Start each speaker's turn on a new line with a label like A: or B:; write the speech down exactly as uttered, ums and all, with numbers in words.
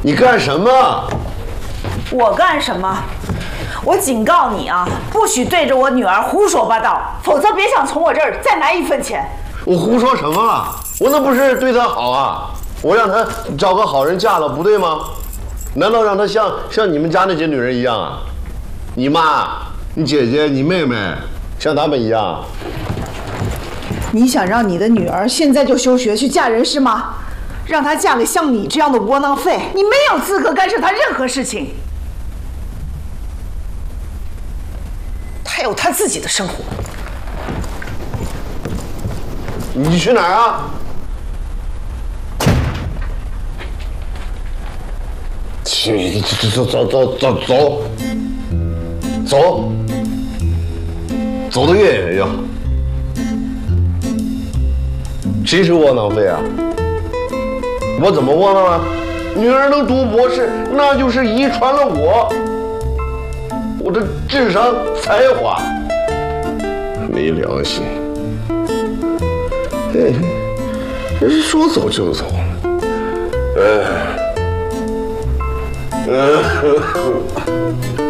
A: 你干什么？
B: 我干什么？我警告你啊，不许对着我女儿胡说八道，否则别想从我这儿再拿一分钱。
A: 我胡说什么了？我那不是对她好啊，我让她找个好人嫁了，不对吗？难道让她像像你们家那些女人一样啊？你妈、你姐姐、你妹妹，像她们一样？
B: 你想让你的女儿现在就休学去嫁人是吗？让她嫁给像你这样的窝囊废，你没有资格干涉她任何事情。她有她自己的生活。
A: 你去哪儿啊？去，走走走走走走，走得越远越好。谁是窝囊废啊？我怎么窝囊了？女儿能读博士，那就是遗传了我，我的智商才华。没良心！哎，这是说走就走。哎，呃。